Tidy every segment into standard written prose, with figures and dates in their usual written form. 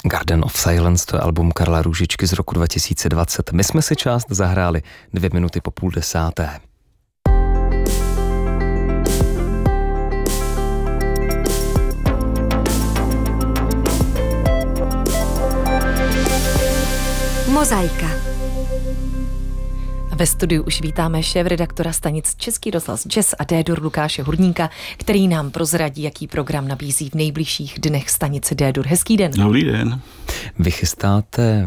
Garden of Silence, to je album Karla Růžičky z roku 2020. My jsme si část zahráli 2 minuty po 9:30. Mozaika. Ve studiu už vítáme šéfredaktora stanic Český rozhlas Jazz a D-dur Lukáše Hurníka, který nám prozradí, jaký program nabízí v nejbližších dnech stanice D-dur. Hezký den. Dobrý den. Vy chystáte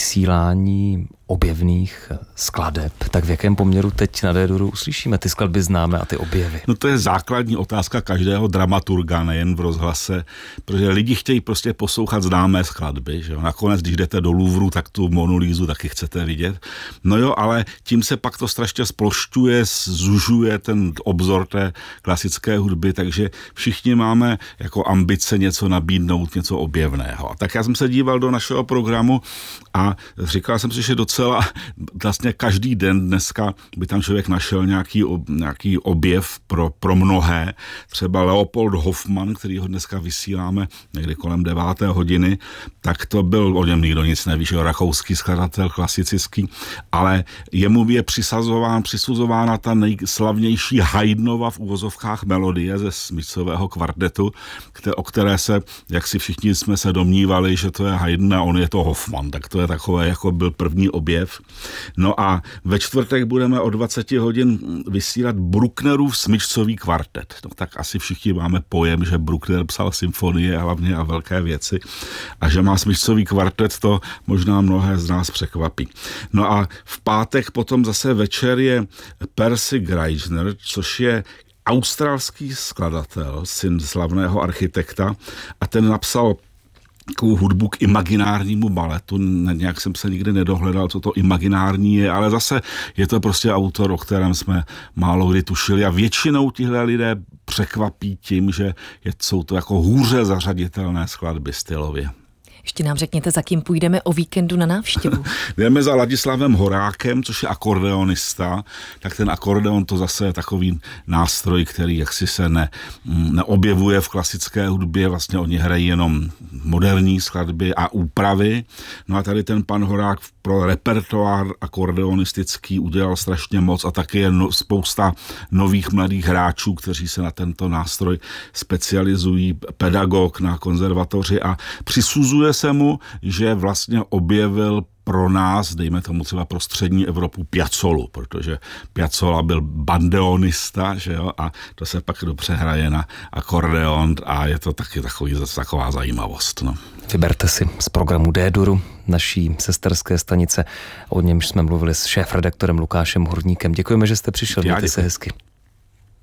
vysílání objevných skladeb, tak v jakém poměru teď na D-duru uslyšíme? Ty skladby známe a ty objevy. No to je základní otázka každého dramaturga, nejen v rozhlase, protože lidi chtějí prostě poslouchat známé skladby, že jo? Nakonec, když jdete do Louvru, tak tu Monu Lízu taky chcete vidět. No jo, ale tím se pak to strašně splošťuje, zužuje ten obzor té klasické hudby, takže všichni máme jako ambice něco nabídnout, něco objevného. Tak já jsem se díval do našeho programu a říkal jsem si, že docela vlastně každý den dneska by tam člověk našel nějaký objev pro mnohé. Třeba Leopold Hoffmann, který ho dneska vysíláme někdy kolem 9. hodiny, tak to byl, o něm nikdo nic neví, že rakouský skladatel, klasicický, ale jemu je přisuzována ta nejslavnější Haydnova v uvozovkách melodie ze smyčcového kvartetu, o které se, jak si všichni jsme se domnívali, že to je Haydn a on je to Hoffmann, tak to je takové, jako byl první objev. No a ve čtvrtek budeme o 20 hodin vysílat Brucknerův smyčcový kvartet. No tak asi všichni máme pojem, že Bruckner psal symfonie hlavně a velké věci a že má smyčcový kvartet, to možná mnohé z nás překvapí. No a v pátek potom zase večer je Percy Grainger, což je australský skladatel, syn slavného architekta, a ten napsal takovou hudbu k imaginárnímu baletu. Nějak jsem se nikdy nedohledal, co to imaginární je, ale zase je to prostě autor, o kterém jsme málo kdy tušili a většinou tihle lidé překvapí tím, že jsou to jako hůře zařaditelné skladby stylově. Ještě nám řekněte, za kým půjdeme o víkendu na návštěvu. Jdeme za Ladislavem Horákem, což je akordeonista. Tak ten akordeon to zase je takový nástroj, který jaksi se neobjevuje v klasické hudbě. Vlastně oni hrají jenom moderní skladby a úpravy. No a tady ten pan Horák pro repertoár akordeonistický udělal strašně moc a taky je spousta nových mladých hráčů, kteří se na tento nástroj specializují, pedagog na konzervatoři a přisuzuje se mu, že vlastně objevil pro nás, dejme tomu třeba pro střední Evropu, Piazzolu, protože Piazzolla byl bandeonista, že jo, a to se pak dobře hraje na akordeon a je to taky taková zajímavost, no. Vyberte si z programu D-duru naší sesterské stanice, o němž jsme mluvili s šéfredaktorem Lukášem Hurníkem. Děkujeme, že jste přišel, mějte se hezky.